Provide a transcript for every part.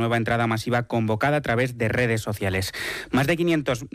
nueva entrada masiva convocada a través de redes sociales. Más de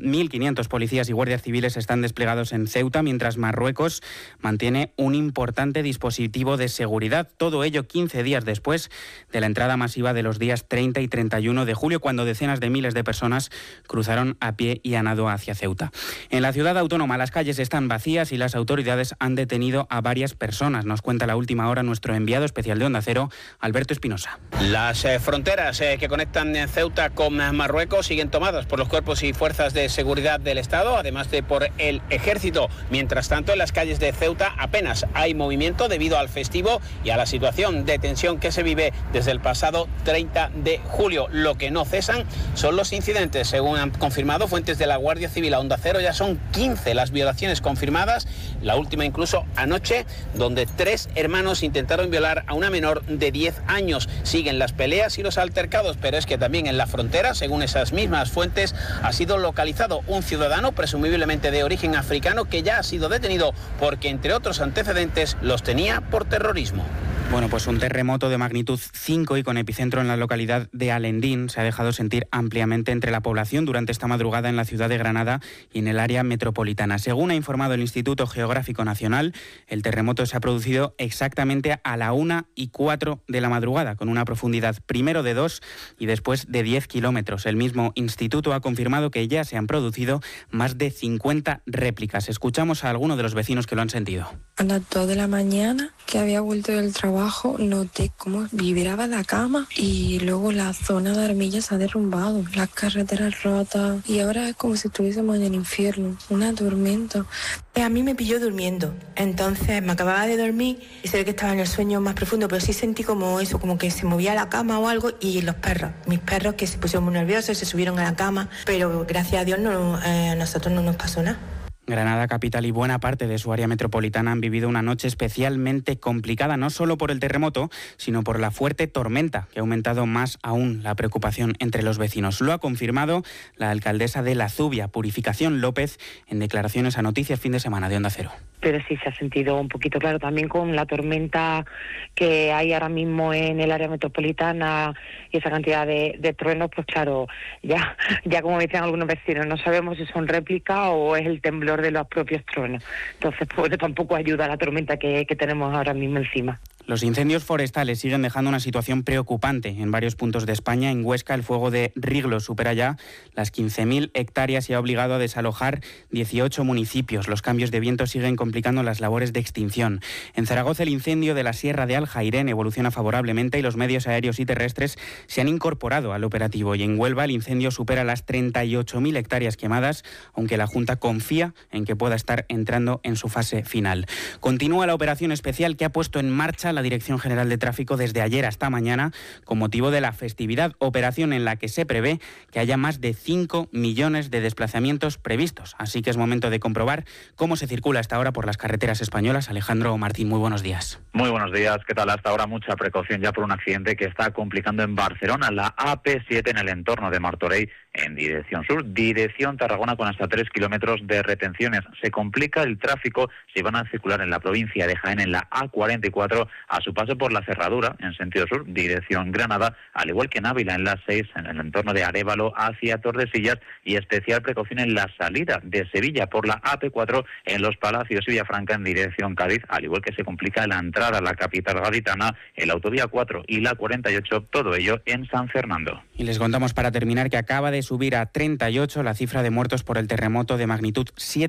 1.500 policías y guardias civiles están desplegados en Ceuta, mientras Marruecos mantiene un importante dispositivo de seguridad. Todo ello 15 días después de la entrada masiva de los días 30 y 31 de julio, cuando decenas de miles de personas cruzaron a pie y a nado hacia Ceuta. En la ciudad autónoma las calles están vacías y las autoridades han detenido a varias personas. Nos cuenta la última hora nuestro enviado especial de Onda Cero, Alberto Espinosa. Las fronteras que conectan Ceuta con Marruecos siguen tomadas por los cuerpos y fuerzas de seguridad del Estado, además de por el ejército. Mientras tanto, en las calles de Ceuta apenas hay movimiento debido al festivo y a la situación de tensión que se vive desde el pasado 30 de julio. Lo que no cesan son los incidentes. Según han confirmado fuentes de la Guardia Civil a Onda Cero, ya son 15 las violaciones confirmadas, la última incluso anoche, donde 3 hermanos intentaron violar a una menor de 10 años. Siguen las peleas y los altercados, pero es que también en la frontera, según esas mismas fuentes, ha sido localizado un ciudadano presumiblemente de origen africano que ya ha sido detenido porque, entre otros antecedentes, los tenía por terrorismo. Bueno, pues un terremoto de magnitud 5 y con epicentro en la localidad de Alendín se ha dejado sentir ampliamente entre la población durante esta madrugada en la ciudad de Granada y en el área metropolitana. Según ha informado el Instituto Geográfico Nacional, el terremoto se ha producido exactamente a la 1:04 de la madrugada, con una profundidad primero de 2 y después de 10 kilómetros. El mismo instituto ha confirmado que ya se han producido más de 50 réplicas. Escuchamos a alguno de los vecinos que lo han sentido. A las 2 de la mañana, que había vuelto del trabajo, noté cómo vibraba la cama y luego la zona de Armilla se ha derrumbado, las carreteras rotas y ahora es como si estuviésemos en el infierno, una tormenta. A mí me pilló durmiendo, entonces me acababa de dormir y se ve que estaba en el sueño más profundo, pero sí sentí como eso, como que se movía la cama o algo, y los perros, mis perros que se pusieron muy nerviosos, se subieron a la cama, pero gracias a Dios a nosotros no nos pasó nada. Granada capital y buena parte de su área metropolitana han vivido una noche especialmente complicada, no solo por el terremoto, sino por la fuerte tormenta, que ha aumentado más aún la preocupación entre los vecinos. Lo ha confirmado la alcaldesa de La Zubia, Purificación López, en declaraciones a Noticias Fin de Semana de Onda Cero. Pero sí se ha sentido un poquito, claro, también con la tormenta que hay ahora mismo en el área metropolitana y esa cantidad de truenos, pues claro, ya como decían algunos vecinos, no sabemos si son réplicas o es el temblor de los propios truenos. Entonces, pues tampoco ayuda la tormenta que tenemos ahora mismo encima. Los incendios forestales siguen dejando una situación preocupante en varios puntos de España. En Huesca, el fuego de Riglos supera ya las 15.000 hectáreas y ha obligado a desalojar 18 municipios. Los cambios de viento siguen complicando las labores de extinción. En Zaragoza, el incendio de la Sierra de Aljairén evoluciona favorablemente y los medios aéreos y terrestres se han incorporado al operativo. Y en Huelva, el incendio supera las 38.000 hectáreas quemadas, aunque la Junta confía en que pueda estar entrando en su fase final. Continúa la operación especial que ha puesto en marcha la Dirección General de Tráfico desde ayer hasta mañana con motivo de la festividad, operación en la que se prevé que haya más de 5 millones de desplazamientos previstos. Así que es momento de comprobar cómo se circula hasta ahora por las carreteras españolas. Alejandro Martín, muy buenos días. Muy buenos días, ¿qué tal? Hasta ahora mucha precaución ya por un accidente que está complicando en Barcelona, la AP7 en el entorno de Martorell, en dirección sur, dirección Tarragona, con hasta 3 kilómetros de retenciones. Se complica el tráfico si van a circular en la provincia de Jaén en la A44 a su paso por la Cerradura, en sentido sur, dirección Granada, al igual que en Ávila en la 6, en el entorno de Arévalo hacia Tordesillas, y especial precaución en la salida de Sevilla por la AP4 en Los Palacios y Villafranca en dirección Cádiz, al igual que se complica la entrada a la capital gaditana, en la autovía 4 y la 48, todo ello en San Fernando. Y les contamos para terminar que acaba de subir a 38 la cifra de muertos por el terremoto de magnitud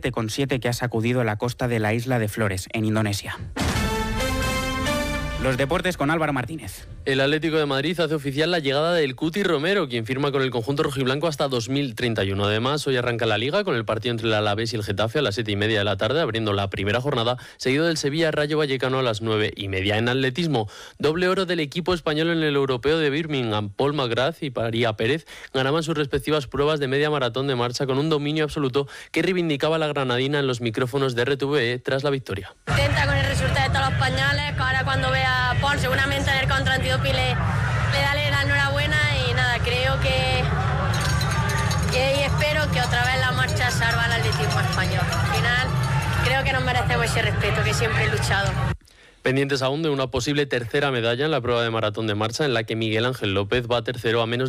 7,7 que ha sacudido la costa de la isla de Flores, en Indonesia. Los deportes con Álvaro Martínez. El Atlético de Madrid hace oficial la llegada del Cuti Romero, quien firma con el conjunto rojiblanco hasta 2031. Además, hoy arranca la Liga con el partido entre el Alavés y el Getafe a las 7:30 de la tarde, abriendo la primera jornada, seguido del Sevilla-Rayo Vallecano a las 9:30. En atletismo, doble oro del equipo español en el Europeo de Birmingham. Paul McGrath y María Pérez ganaban sus respectivas pruebas de media maratón de marcha con un dominio absoluto que reivindicaba la granadina en los micrófonos de RTVE tras la victoria. Intenta con el resultado de todos los pañales, que ahora cuando vea a Paul seguramente en el contra antidoping le daré la enhorabuena y nada, creo que y espero que otra vez la marcha salva al atletismo español. Al final creo que nos merecemos ese respeto que siempre he luchado. Pendientes aún de una posible tercera medalla en la prueba de maratón de marcha, en la que Miguel Ángel López va tercero a menos